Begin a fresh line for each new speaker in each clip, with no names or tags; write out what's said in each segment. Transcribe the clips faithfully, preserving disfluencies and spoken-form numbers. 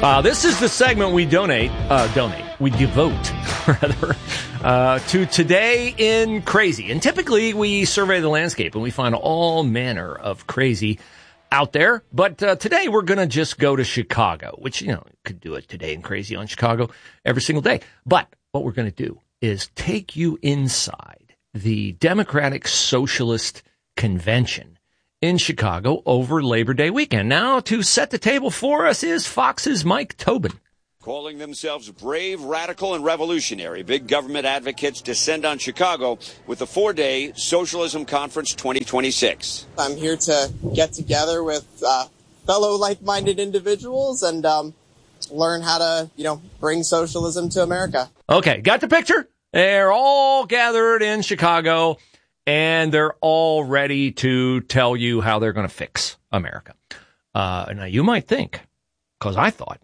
Uh, this is the segment we donate, uh, donate, we devote, rather, uh, to Today in Crazy. And typically we survey the landscape and we find all manner of crazy out there. But uh, today we're going to just go to Chicago, which, you know, you could do it Today in Crazy on Chicago every single day. But what we're going to do is take you inside the Democratic Socialist Convention in Chicago over Labor Day weekend. Now, to set the table for us is Fox's Mike Tobin.
Calling themselves brave, radical, and revolutionary, big government advocates descend on Chicago with the four-day Socialism Conference twenty twenty-six.
I'm here to get together with uh, fellow like-minded individuals and um, learn how to, you know, bring socialism to America.
Okay, got the picture? They're all gathered in Chicago, and they're all ready to tell you how they're going to fix America. Uh, now, you might think, because I thought,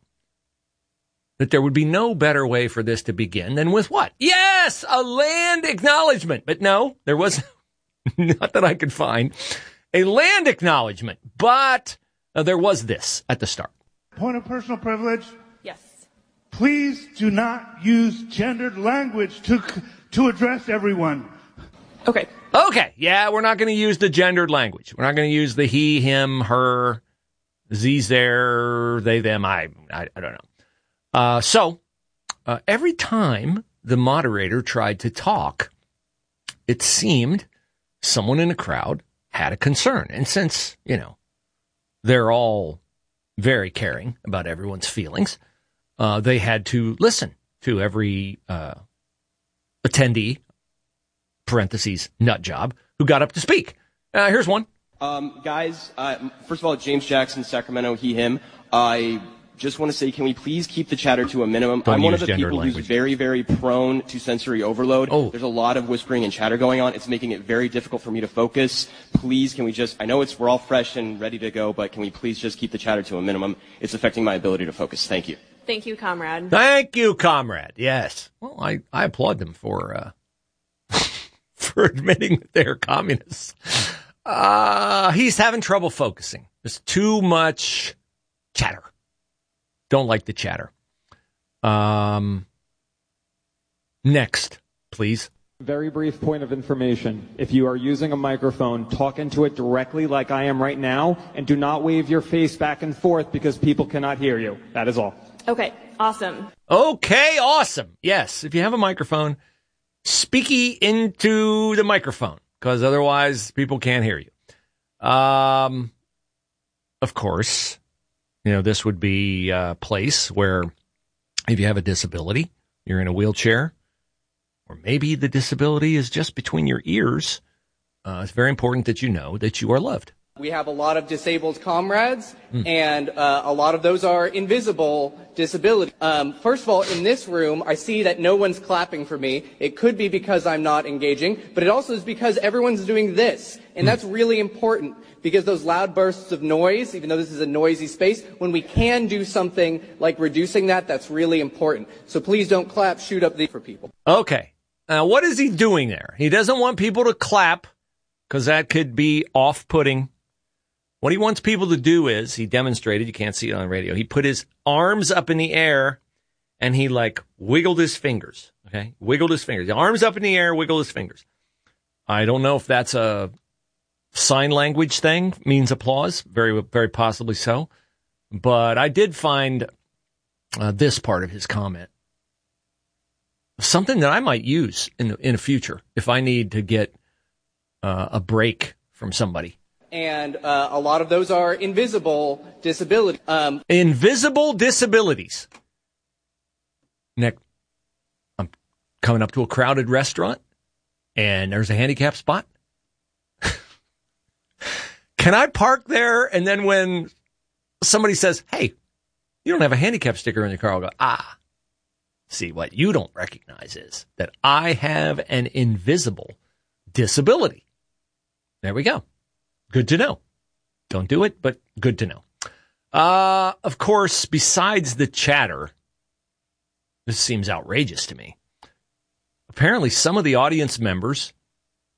that there would be no better way for this to begin than with what? Yes, a land acknowledgement. But no, there was, not that I could find, a land acknowledgement. But uh, there was this at the start.
Point of personal privilege.
Yes.
Please do not use gendered language to to address everyone.
Okay.
Okay, yeah, we're not going to use the gendered language. We're not going to use the he, him, her, these, there, they, them, I, I, I don't know. Uh, so, uh, every time the moderator tried to talk, it seemed someone in the crowd had a concern. And since, you know, they're all very caring about everyone's feelings, uh, they had to listen to every uh, attendee, parentheses, nut job, who got up to speak. Uh, here's one.
Um, guys, uh, first of all, James Jackson, Sacramento, he, him. I just want to say, can we please keep the chatter to a minimum?
Don't
I'm one of
use
the
gendered
people
language.
who's very, very prone to sensory overload.
Oh.
There's a lot of whispering and chatter going on. It's making it very difficult for me to focus. Please, can we just, I know it's, we're all fresh and ready to go, but can we please just keep the chatter to a minimum? It's affecting my ability to focus. Thank you.
Thank you, comrade.
Thank you, comrade. Yes. Well, I, I applaud them for, uh, for admitting that they're communists. Uh, he's having trouble focusing. There's too much chatter. Don't like the chatter. Um, next, please.
Very brief point of information. If you are using a microphone, talk into it directly like I am right now, and do not wave your face back and forth because people cannot hear you. That is all.
Okay, awesome.
Okay, awesome. Yes, if you have a microphone, speaky into the microphone, because otherwise people can't hear you. Um, of course, you know, this would be a place where if you have a disability, you're in a wheelchair, or maybe the disability is just between your ears, uh, it's very important that you know that you are loved.
We have a lot of disabled comrades,
mm.
and uh, a lot of those are invisible disability. Um, first of all, in this room, I see that no one's clapping for me. It could be because I'm not engaging, but it also is because everyone's doing this. And that's really important, because those loud bursts of noise, even though this is a noisy space, when we can do something like reducing that, that's really important. So please don't clap, shoot up the for people.
Okay. Now, what is he doing there? He doesn't want people to clap, because that could be off-putting. What he wants people to do is, he demonstrated, you can't see it on the radio, he put his arms up in the air, and he, like, wiggled his fingers, okay? Wiggled his fingers. The arms up in the air, wiggled his fingers. I don't know if that's a sign language thing, means applause, very, very possibly so. But I did find uh, this part of his comment something that I might use in the, in the future if I need to get uh, a break from somebody.
And uh, a lot of those are invisible disability. Um,
invisible disabilities. Nick, I'm coming up to a crowded restaurant, and there's a handicap spot. Can I park there, and then when somebody says, hey, you don't have a handicap sticker in your car, I'll go, ah. See, what you don't recognize is that I have an invisible disability. There we go. Good to know. Don't do it, but good to know. Uh, of course, besides the chatter, this seems outrageous to me. Apparently, some of the audience members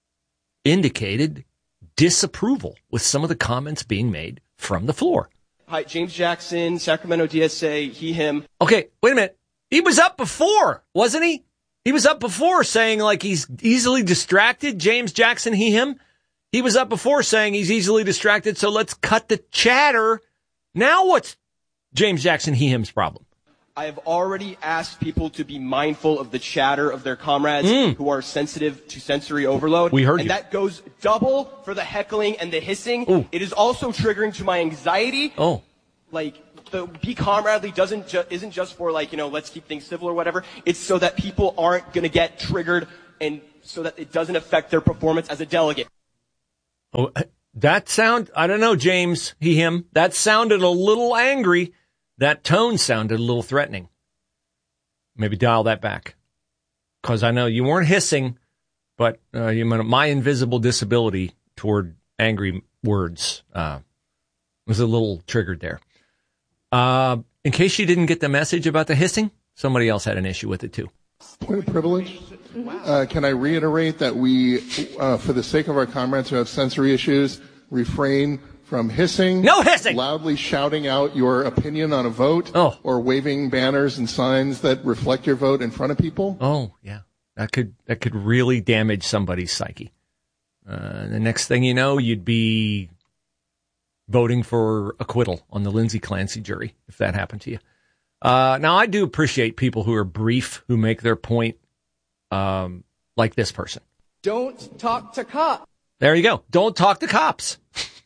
indicated disapproval with some of the comments being made from the floor.
Hi, James Jackson, Sacramento D S A, he, him.
Okay, wait a minute. He was up before, wasn't he? He was up before saying like he's easily distracted. James Jackson, he, him. He was up before saying he's easily distracted, so let's cut the chatter. Now what's James Jackson, he, him's problem?
I have already asked people to be mindful of the chatter of their comrades
mm.
who are sensitive to sensory overload.
We heard
and
you.
that goes double for the heckling and the hissing.
Ooh.
It is also triggering to my anxiety.
Oh.
Like, the be comradely doesn't ju- isn't just for, like, you know, let's keep things civil or whatever. It's so that people aren't going to get triggered and so that it doesn't affect their performance as a delegate.
Oh, that sound, I don't know, James, he, him. That sounded a little angry. That tone sounded a little threatening. Maybe dial that back. Because I know you weren't hissing, but uh, you my invisible disability toward angry words uh, was a little triggered there. Uh, in case you didn't get the message about the hissing, somebody else had an issue with it too.
Point of privilege. Uh, can I reiterate that we, uh, for the sake of our comrades who have sensory issues, refrain from hissing,
no hissing,
loudly shouting out your opinion on a vote,
oh.
or waving banners and signs that reflect your vote in front of people?
Oh, yeah. That could that could really damage somebody's psyche. Uh, the next thing you know, you'd be voting for acquittal on the Lindsay Clancy jury if that happened to you. Uh, now, I do appreciate people who are brief, who make their point um, like this person.
Don't talk to cops.
There you go. Don't talk to cops.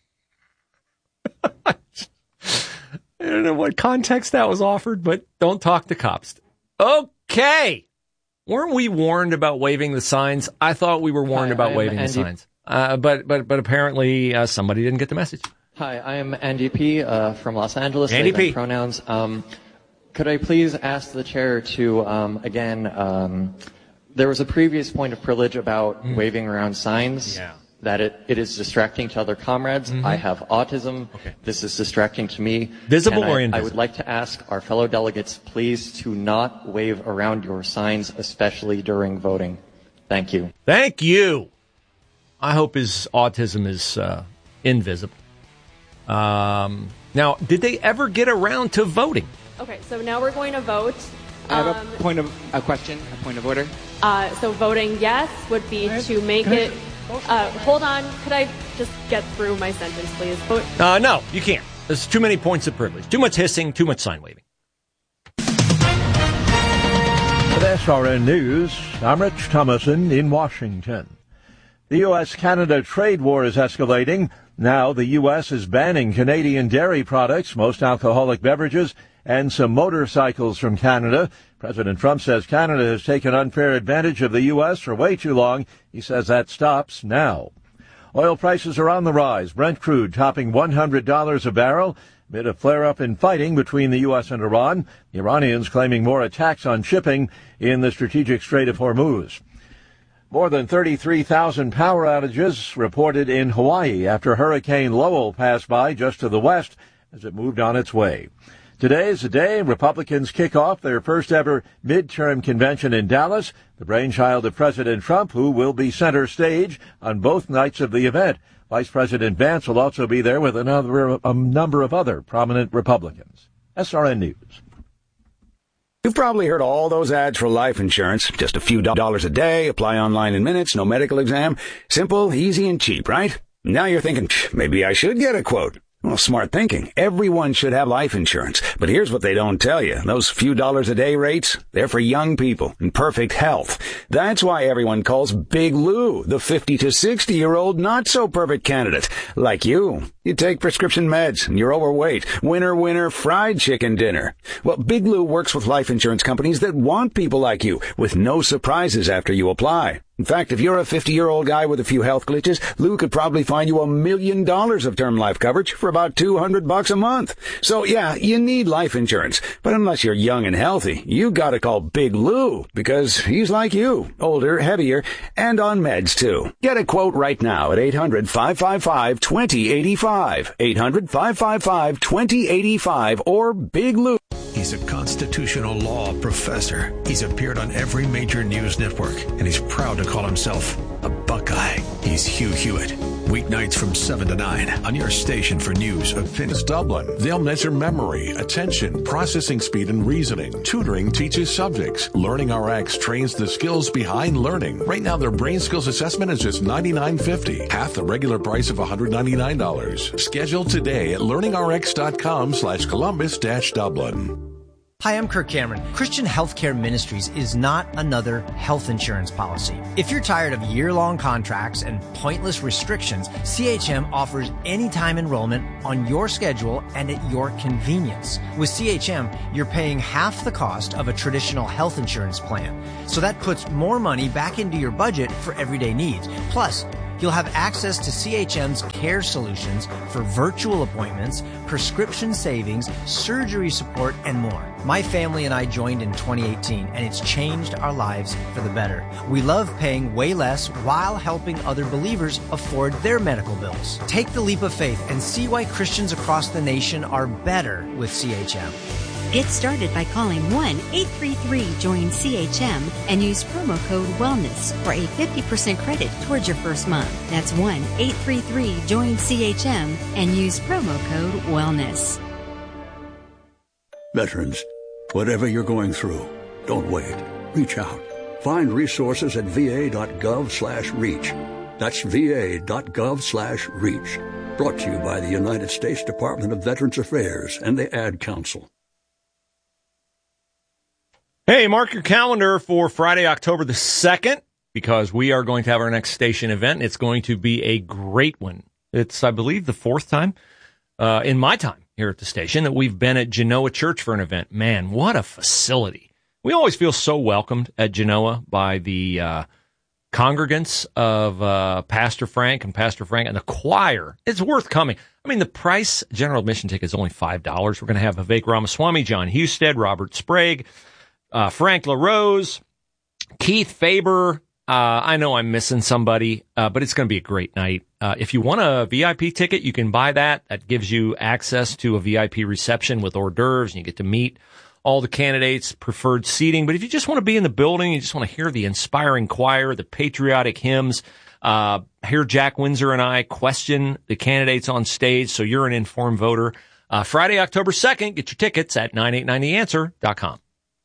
I don't know what context that was offered, but don't talk to cops. Okay. Weren't we warned about waving the signs? I thought we were warned
Hi,
about
I'm
waving
Andy.
the signs. Uh, but, but, but apparently uh, somebody didn't get the message.
Hi, I am Andy P. Uh, from Los Angeles.
Andy
They, them
P.
Pronouns. Um, could I please ask the chair to, um, again, um, there was a previous point of privilege about mm. waving around signs.
Yeah.
That it, it is distracting to other comrades. Mm-hmm. I have autism.
Okay.
This is distracting to me.
Visible
and
or
I,
invisible?
I would like to ask our fellow delegates, please, to not wave around your signs, especially during voting. Thank you.
Thank you. I hope his autism is uh, invisible. Um, now, did they ever get around to voting?
Okay, so now we're going to vote.
I have
Um,
a point of a question, a point of order.
Uh, so voting yes would be
I-
to make
can I-
it. Uh, hold on, could I just get through my sentence, please? Vote.
Uh, no, you can't. There's too many points of privilege. Too much hissing, too much sign waving.
With S R N News, I'm Rich Thomason in Washington. The U S Canada trade war is escalating. Now the U S is banning Canadian dairy products, most alcoholic beverages, and some motorcycles from Canada. President Trump says Canada has taken unfair advantage of the U S for way too long. He says that stops now. Oil prices are on the rise. Brent crude topping one hundred dollars a barrel amid a flare-up in fighting between the U S and Iran. The Iranians claiming more attacks on shipping in the strategic Strait of Hormuz. More than thirty-three thousand power outages reported in Hawaii after Hurricane Lowell passed by just to the west as it moved on its way. Today is the day Republicans kick off their first ever midterm convention in Dallas, the brainchild of President Trump, who will be center stage on both nights of the event. Vice President Vance will also be there with another, a number of other prominent Republicans. S R N News.
You've probably heard all those ads for life insurance. Just a few dollars a day, apply online in minutes, no medical exam. Simple, easy, and cheap, right? Now you're thinking, maybe I should get a quote. Well, smart thinking. Everyone should have life insurance. But here's what they don't tell you. Those few dollars a day rates, they're for young people in perfect health. That's why everyone calls Big Lou the fifty to sixty year old not so perfect candidate. Like you. You take prescription meds and you're overweight. Winner, winner, fried chicken dinner. Well, Big Lou works with life insurance companies that want people like you with no surprises after you apply. In fact, if you're a fifty-year-old guy with a few health glitches, Lou could probably find you a million dollars of term life coverage for about two hundred bucks a month. So yeah, you need life insurance. But unless you're young and healthy, you gotta call Big Lou because he's like you, older, heavier, and on meds too. Get a quote right now at eight hundred, five five five, two zero eight five. eight hundred, five five five, two zero eight five or Big Lou.
He's a constitutional law professor. He's appeared on every major news network, and he's proud to call himself a Buckeye. He's Hugh Hewitt. Weeknights from seven to nine on your station for news.
Finis Dublin. They'll measure memory, attention, processing speed, and reasoning. Tutoring teaches subjects. Learning R X trains the skills behind learning. Right now, their brain skills assessment is just ninety-nine fifty, half the regular price of one hundred ninety-nine dollars. Schedule today at learningrx.com slash Columbus dash Dublin.
Hi, I'm Kirk Cameron. Christian Healthcare Ministries is not another health insurance policy. If you're tired of year-long contracts and pointless restrictions, C H M offers anytime enrollment on your schedule and at your convenience. With C H M, you're paying half the cost of a traditional health insurance plan. So that puts more money back into your budget for everyday needs. Plus, you'll have access to C H M's care solutions for virtual appointments, prescription savings, surgery support, and more. My family and I joined in twenty eighteen, and it's changed our lives for the better. We love paying way less while helping other believers afford their medical bills. Take the leap of faith and see why Christians across the nation are better with C H M.
Get started by calling one eight three three join C H M and use promo code WELLNESS for a fifty percent credit towards your first month. That's one eight three three join C H M and use promo code WELLNESS.
Veterans, whatever you're going through, don't wait. Reach out. Find resources at va.gov slash reach. That's va.gov slash reach. Brought to you by the United States Department of Veterans Affairs and the Ad Council.
Hey, mark your calendar for Friday, October the second, because we are going to have our next station event. It's going to be a great one. It's, I believe, the fourth time uh, in my time here at the station that we've been at Genoa Church for an event. Man, what a facility. We always feel so welcomed at Genoa by the uh, congregants of uh, Pastor Frank and Pastor Frank and the choir. It's worth coming. I mean, the price, general admission ticket is only five dollars. We're going to have Vivek Ramaswamy, John Husted, Robert Sprague, Uh, Frank LaRose, Keith Faber. Uh, I know I'm missing somebody, uh, but it's going to be a great night. Uh, if you want a V I P ticket, you can buy that. That gives you access to a V I P reception with hors d'oeuvres, and you get to meet all the candidates, preferred seating. But if you just want to be in the building, you just want to hear the inspiring choir, the patriotic hymns, uh, hear Jack Windsor and I question the candidates on stage so you're an informed voter. Uh, Friday, October second, get your tickets at nine eight nine the answer dot com.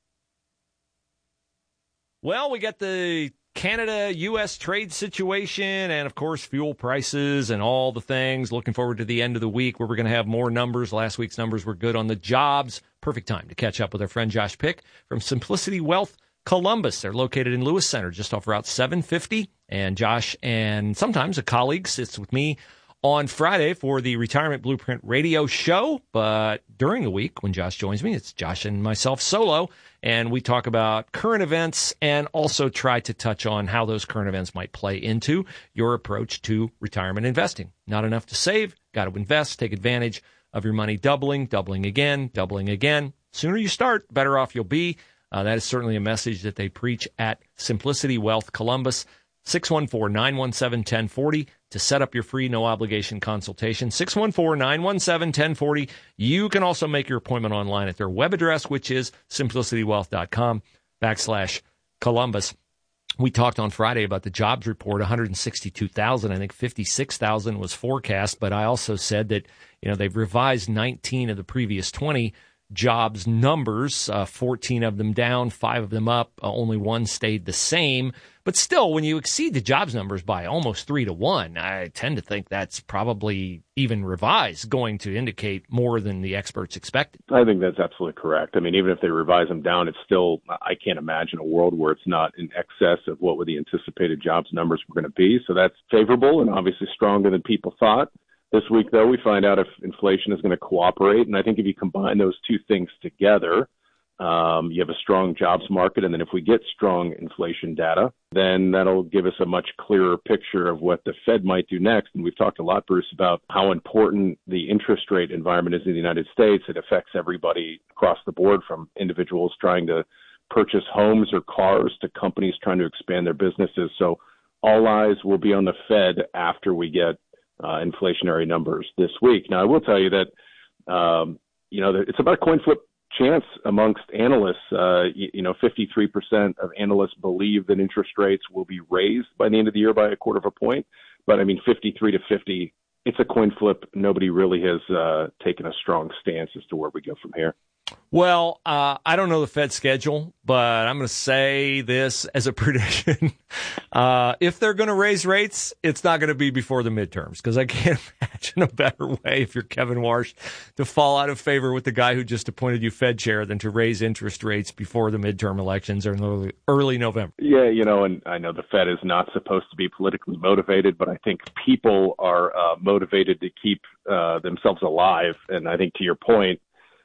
Well, we got the Canada U S trade situation and, of course, fuel prices and all the things. Looking forward to the end of the week where we're going to have more numbers. Last week's numbers were good on the jobs. Perfect time to catch up with our friend Josh Pick from Simplicity Wealth Columbus. They're located in Lewis Center, just off Route seven fifty. And Josh and sometimes a colleague sits with me on Friday for the Retirement Blueprint radio show. But during the week, when Josh joins me, it's Josh and myself solo. And we talk about current events and also try to touch on how those current events might play into your approach to retirement investing. Not enough to save, got to invest, take advantage of your money doubling, doubling again, doubling again. Sooner you start, better off you'll be. Uh, that is certainly a message that they preach at Simplicity Wealth Columbus. six one four, nine one seven, one zero four zero to set up your free no-obligation consultation. six one four, nine one seven, one zero four zero. You can also make your appointment online at their web address, which is simplicitywealth.com backslash Columbus. We talked on Friday about the jobs report, one hundred sixty-two thousand. I think fifty-six thousand was forecast, but I also said that, you know, they've revised nineteen of the previous twenty jobs numbers, uh, fourteen of them down, five of them up, uh, only one stayed the same. But still, when you exceed the jobs numbers by almost three to one, I tend to think that's probably even revised going to indicate more than the experts expected.
I think that's absolutely correct. I mean, even if they revise them down, it's still, I can't imagine a world where it's not in excess of what were the anticipated jobs numbers were going to be. So that's favorable and obviously stronger than people thought. This week, though, we find out if inflation is going to cooperate. And I think if you combine those two things together, um, you have a strong jobs market. And then if we get strong inflation data, then that'll give us a much clearer picture of what the Fed might do next. And we've talked a lot, Bruce, about how important the interest rate environment is in the United States. It affects everybody across the board, from individuals trying to purchase homes or cars to companies trying to expand their businesses. So all eyes will be on the Fed after we get Uh, inflationary numbers this week. Now, I will tell you that, um, you know, it's about a coin flip chance amongst analysts. Uh, you, you know, fifty-three percent of analysts believe that interest rates will be raised by the end of the year by a quarter of a point. But, I mean, fifty-three to fifty, it's a coin flip. Nobody really has uh, taken a strong stance as to where we go from here.
Well, uh, I don't know the Fed schedule, but I'm going to say this as a prediction. uh, if they're going to raise rates, it's not going to be before the midterms, because I can't imagine a better way, if you're Kevin Warsh, to fall out of favor with the guy who just appointed you Fed chair than to raise interest rates before the midterm elections or in early, early November.
Yeah, you know, and I know the Fed is not supposed to be politically motivated, but I think people are uh, motivated to keep uh, themselves alive. And I think to your point,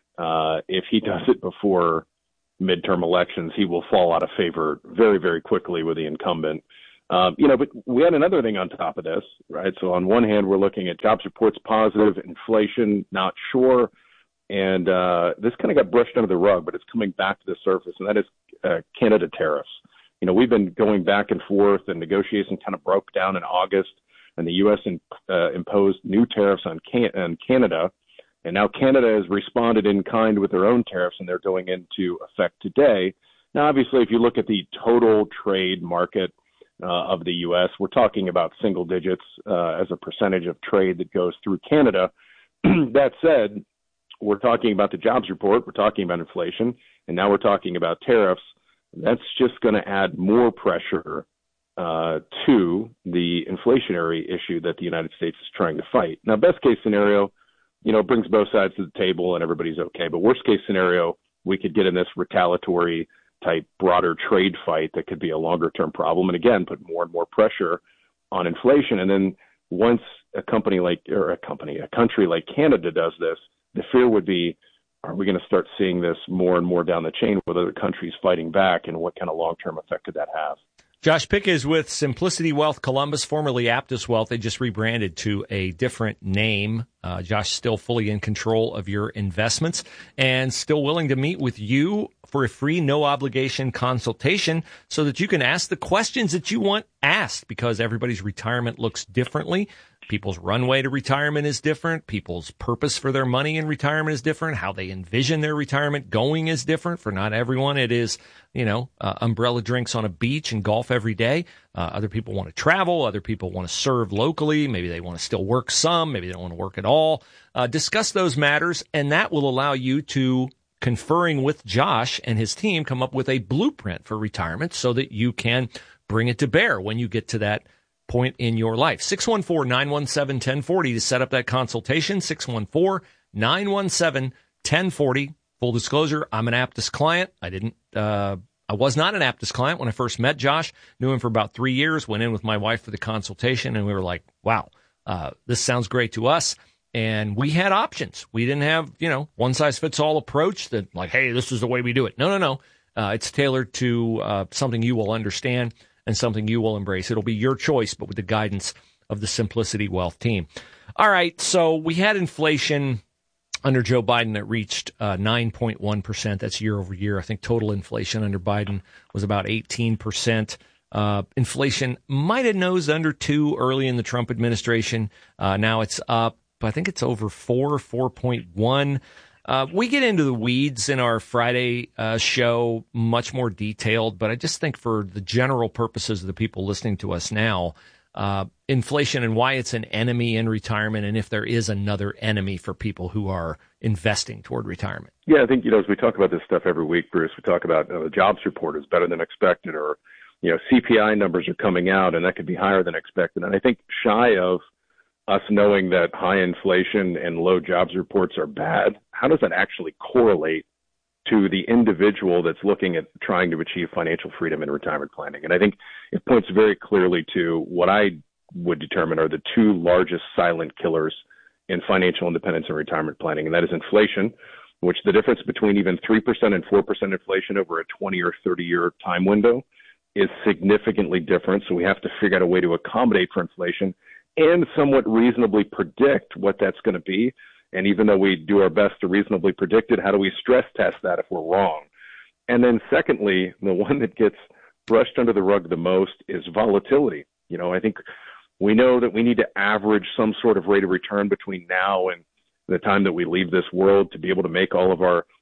Uh, if he does it before midterm elections, he will fall out of favor very, very quickly with the incumbent. Um, you know, but we had another thing on top of this, right? So on one hand, we're looking at jobs reports positive, inflation not sure, and uh, this kind of got brushed under the rug, but it's coming back to the surface, and that is uh, Canada tariffs. You know, we've been going back and forth, and negotiations kind of broke down in August, and the U S in, uh, imposed new tariffs on, Can- on Canada. And now Canada has responded in kind with their own tariffs, and they're going into effect today. Now, obviously, if you look at the total trade market uh, of the U S, we're talking about single digits uh, as a percentage of trade that goes through Canada. That said, we're talking about the jobs report, we're talking about inflation, and now we're talking about tariffs. That's just going to add more pressure uh, to the inflationary issue that the United States is trying to fight. Now, best case scenario, you know, brings both sides to the table and everybody's okay. But worst case scenario, we could get in this retaliatory type broader trade fight that could be a longer term problem. And again, put more and more pressure on inflation. And then once a company like, or a company, a country like Canada does this, the fear would be, are we going to start seeing this more and more down the chain with other countries fighting back? And what kind of long term effect could that have?
Josh Pick is with Simplicity Wealth Columbus, formerly Aptus Wealth. They just rebranded to a different name. Uh, Josh still fully in control of your investments and still willing to meet with you for a free, no-obligation consultation so that you can ask the questions that you want asked, because everybody's retirement looks differently. People's runway to retirement is different. People's purpose for their money in retirement is different. How they envision their retirement going is different. For not everyone, it is, you know, uh, umbrella drinks on a beach and golf every day. Uh, other people want to travel. Other people want to serve locally. Maybe they want to still work some. Maybe they don't want to work at all. Uh, discuss those matters, and that will allow you to, conferring with Josh and his team, come up with a blueprint for retirement so that you can bring it to bear when you get to that point in your life. six one four, nine one seven, one zero four zero to set up that consultation. six one four, nine one seven, one zero four zero. Full disclosure, I'm an Aptus client. I didn't, uh, I was not an Aptus client when I first met Josh. Knew him for about three years, went in with my wife for the consultation, and we were like, wow, uh, this sounds great to us. And we had options. We didn't have, you know, one size fits all approach that like, hey, this is the way we do it. No, no, no. Uh, it's tailored to uh, something you will understand and something you will embrace. It'll be your choice, but with the guidance of the Simplicity Wealth team. All right, so we had inflation under Joe Biden that reached uh, nine point one percent. That's year over year. I think total inflation under Biden was about eighteen percent. Uh, inflation might have nosed under two early in the Trump administration. Uh, now it's up. I think it's over four, four point one. Uh, we get into the weeds in our Friday uh, show, much more detailed, but I just think for the general purposes of the people listening to us now, uh, inflation and why it's an enemy in retirement, and if there is another enemy for people who are investing toward retirement.
Yeah, I think, you know, as we talk about this stuff every week, Bruce, we talk about uh, the jobs report is better than expected, or, you know, C P I numbers are coming out and that could be higher than expected. And I think shy of us knowing that high inflation and low jobs reports are bad, how does that actually correlate to the individual that's looking at trying to achieve financial freedom in retirement planning? And I think it points very clearly to what I would determine are the two largest silent killers in financial independence and retirement planning, and that is inflation, which the difference between even three percent and four percent inflation over a twenty or thirty year time window is significantly different. So we have to figure out a way to accommodate for inflation and somewhat reasonably predict what that's going to be. And even though we do our best to reasonably predict it, how do we stress test that if we're wrong? And then secondly, the one that gets brushed under the rug the most is volatility. You know, I think we know that we need to average some sort of rate of return between now and the time that we leave this world to be able to make all of our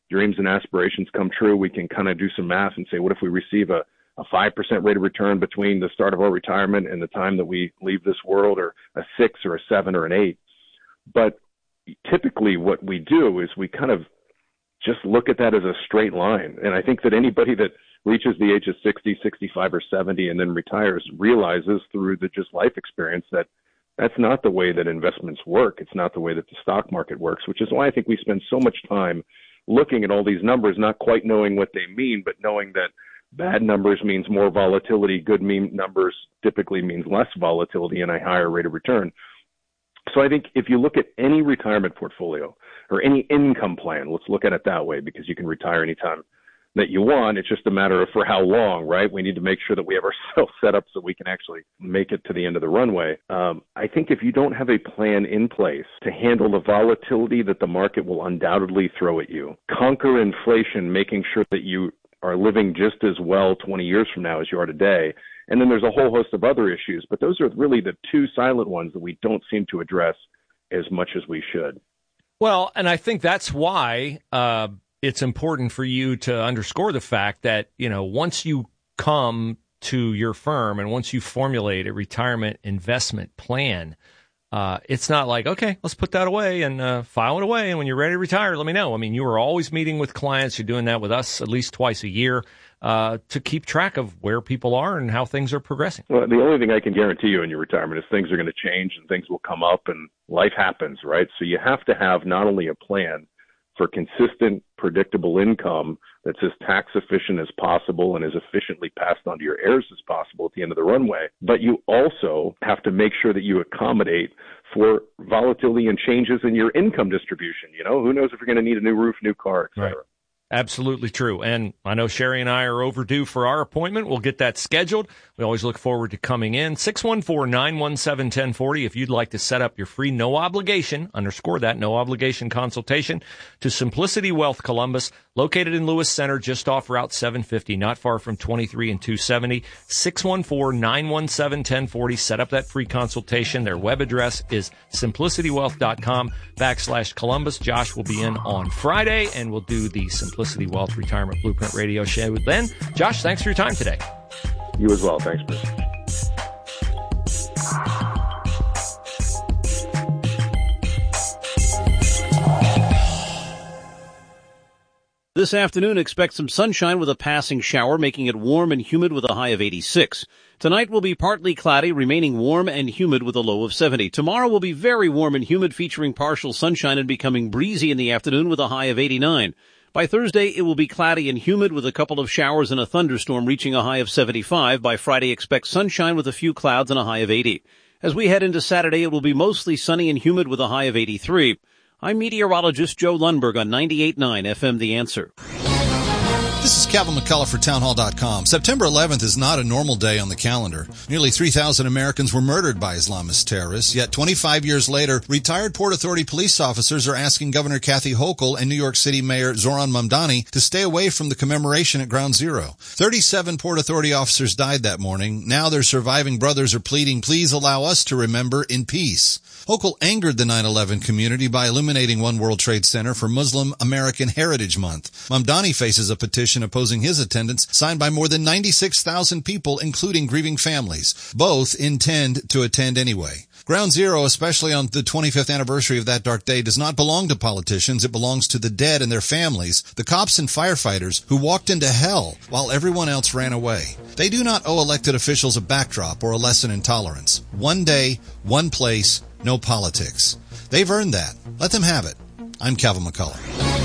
dreams and aspirations come true, we can kind of do some math and say, what if we receive a, a five percent rate of return between the start of our retirement and the time that we leave this world, or a six or a seven or an eight? But typically what we do is we kind of just look at that as a straight line. And I think that anybody that reaches the age of sixty, sixty-five, or seventy and then retires realizes through the just life experience that that's not the way that investments work. It's not the way that the stock market works, which is why I think we spend so much time looking at all these numbers, not quite knowing what they mean, but knowing that bad numbers means more volatility. Good mean numbers typically means less volatility and a higher rate of return. So I think if you look at any retirement portfolio or any income plan, let's look at it that way, because you can retire anytime that you want. It's just a matter of for how long, right? We need to make sure that we have ourselves set up so we can actually make it to the end of the runway. Um, I think if you don't have a plan in place to handle the volatility that the market will undoubtedly throw at you, conquer inflation, making sure that you are living just as well twenty years from now as you are today. And then there's a whole host of other issues, but those are really the two silent ones that we don't seem to address as much as we should.
Well, and I think that's why uh, it's important for you to underscore the fact that, you know, once you come to your firm and once you formulate a retirement investment plan, uh, it's not like, okay, let's put that away and uh, file it away. And when you're ready to retire, let me know. I mean, you are always meeting with clients. You're doing that with us at least twice a year uh, to keep track of where people are and how things are progressing.
Well, the only thing I can guarantee you in your retirement is things are going to change and things will come up and life happens, right? So you have to have not only a plan for consistent, predictable income that's as tax efficient as possible and as efficiently passed on to your heirs as possible at the end of the runway, but you also have to make sure that you accommodate for volatility and changes in your income distribution. You know, who knows if you're going to need a new roof, new car, et cetera.
Right. Absolutely true. And I know Sherry and I are overdue for our appointment. We'll get that scheduled. We always look forward to coming in. six one four, nine one seven, one zero four zero if you'd like to set up your free no obligation, underscore that, no obligation consultation to Simplicity Wealth Columbus, located in Lewis Center, just off Route seven fifty, not far from twenty-three and two seventy. six one four, nine one seven, one zero four zero. Set up that free consultation. Their web address is simplicitywealth.com backslash Columbus. Josh will be in on Friday, and we'll do the Simplicity Wealth Retirement Blueprint Radio show then. Josh, thanks for your time today.
You as well. Thanks, Bruce.
This afternoon, expect some sunshine with a passing shower, making it warm and humid with a high of eighty-six. Tonight will be partly cloudy, remaining warm and humid with a low of seventy. Tomorrow will be very warm and humid, featuring partial sunshine and becoming breezy in the afternoon with a high of eighty-nine. By Thursday, it will be cloudy and humid with a couple of showers and a thunderstorm reaching a high of seventy-five. By Friday, expect sunshine with a few clouds and a high of eighty. As we head into Saturday, it will be mostly sunny and humid with a high of eighty-three. I'm meteorologist Joe Lundberg on ninety-eight point nine F M The Answer.
This is Calvin McCullough for townhall dot com. September eleventh is not a normal day on the calendar. Nearly three thousand Americans were murdered by Islamist terrorists, yet twenty-five years later, retired Port Authority police officers are asking Governor Kathy Hochul and New York City Mayor Zoran Mamdani to stay away from the commemoration at Ground Zero. thirty-seven Port Authority officers died that morning. Now their surviving brothers are pleading, please allow us to remember in peace. Hochul angered the nine eleven community by illuminating One World Trade Center for Muslim American Heritage Month. Mamdani faces a petition opposing his attendance, signed by more than ninety-six thousand people, including grieving families. Both intend to attend anyway. Ground Zero, especially on the twenty-fifth anniversary of that dark day, does not belong to politicians. It belongs to the dead and their families, the cops and firefighters who walked into hell while everyone else ran away. They do not owe elected officials a backdrop or a lesson in tolerance. One day, one place, no politics. They've earned that. Let them have it. I'm Calvin McCullough.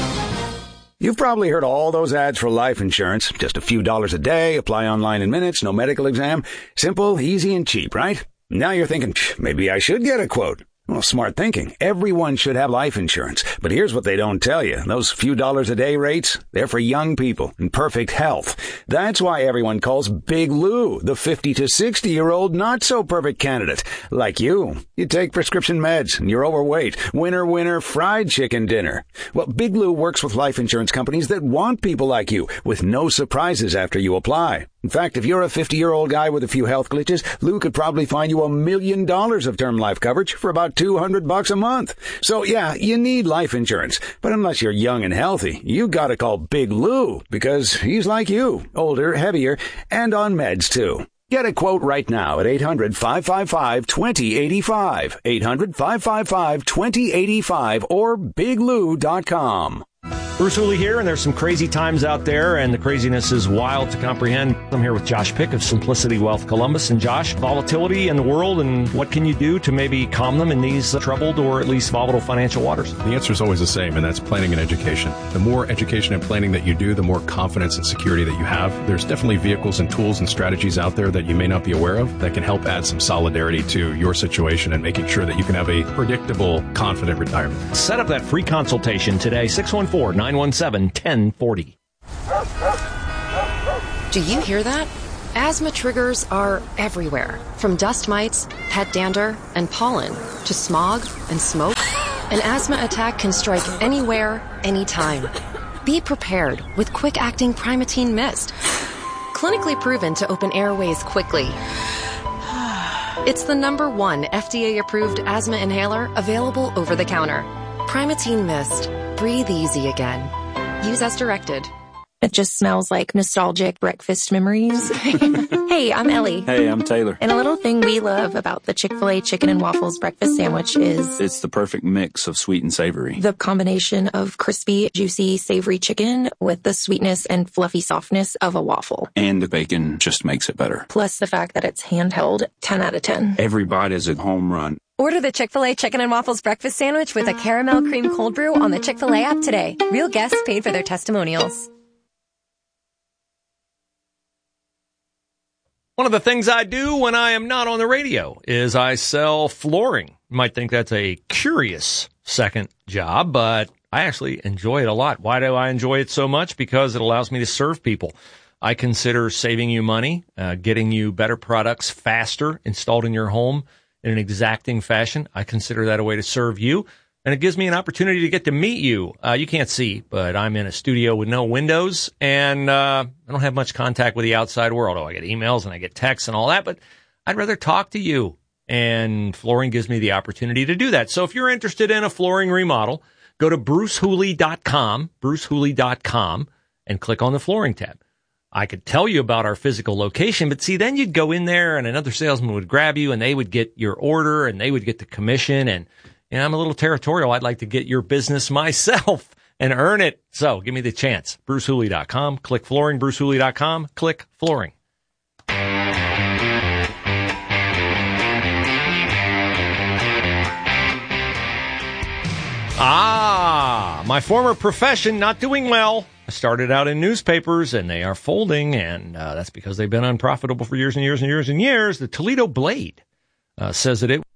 You've probably heard all those ads for life insurance. Just a few dollars a day, apply online in minutes, no medical exam. Simple, easy, and cheap, right? Now you're thinking, maybe I should get a quote. Well, smart thinking. Everyone should have life insurance. But here's what they don't tell you. Those few dollars a day rates, they're for young people in perfect health. That's why everyone calls Big Lou the fifty to sixty-year-old not-so-perfect candidate. Like you. You take prescription meds and you're overweight. Winner, winner, fried chicken dinner. Well, Big Lou works with life insurance companies that want people like you with no surprises after you apply. In fact, if you're a fifty-year-old guy with a few health glitches, Lou could probably find you a million dollars of term life coverage for about two hundred bucks a month. So yeah, you need life insurance. But unless you're young and healthy, you gotta call Big Lou, because he's like you, older, heavier, and on meds too. Get a quote right now at eight hundred, five five five, two zero eight five, eight hundred, five five five, two zero eight five, or big lou dot com.
Bruce Hooley here, and there's some crazy times out there, and the craziness is wild to comprehend. I'm here with Josh Pick of Simplicity Wealth Columbus. And Josh, volatility in the world, and what can you do to maybe calm them in these troubled or at least volatile financial waters?
The answer is always the same, and that's planning and education. The more education and planning that you do, the more confidence and security that you have. There's definitely vehicles and tools and strategies out there that you may not be aware of that can help add some solidarity to your situation and making sure that you can have a predictable, confident retirement.
Set up that free consultation today, six one four, nine one seven, one zero four zero.
Do you hear that? Asthma triggers are everywhere, from dust mites, pet dander, and pollen, to smog and smoke. An asthma attack can strike anywhere, anytime. Be prepared with quick-acting Primatene Mist. Clinically proven to open airways quickly. It's the number one F D A-approved asthma inhaler available over the counter. Primatene Mist. Breathe easy again. Use as directed.
It just smells like nostalgic breakfast memories. Hey, I'm Ellie.
Hey, I'm Taylor.
And a little thing we love about the Chick-fil-A chicken and waffles breakfast sandwich is...
it's the perfect mix of sweet and savory.
The combination of crispy, juicy, savory chicken with the sweetness and fluffy softness of a waffle.
And the bacon just makes it better.
Plus the fact that it's handheld, ten out of ten.
Every bite is a home run.
Order the Chick-fil-A Chicken and Waffles breakfast sandwich with a caramel cream cold brew on the Chick-fil-A app today. Real guests paid for their testimonials.
One of the things I do when I am not on the radio is I sell flooring. You might think that's a curious second job, but I actually enjoy it a lot. Why do I enjoy it so much? Because it allows me to serve people. I consider saving you money, uh, getting you better products faster installed in your home in an exacting fashion. I consider that a way to serve you. And it gives me an opportunity to get to meet you. Uh, you can't see, but I'm in a studio with no windows, and uh, I don't have much contact with the outside world. Oh, I get emails and I get texts and all that, but I'd rather talk to you. And flooring gives me the opportunity to do that. So if you're interested in a flooring remodel, go to bruce hooley dot com, bruce hooley dot com, and click on the flooring tab. I could tell you about our physical location, but see, then you'd go in there and another salesman would grab you and they would get your order and they would get the commission. And, and I'm a little territorial. I'd like to get your business myself and earn it. So give me the chance. bruce hooley dot com, click flooring, bruce hooley dot com, click flooring. Ah, my former profession not doing well. I started out in newspapers, and they are folding, and uh, that's because they've been unprofitable for years and years and years and years. The Toledo Blade uh, says that it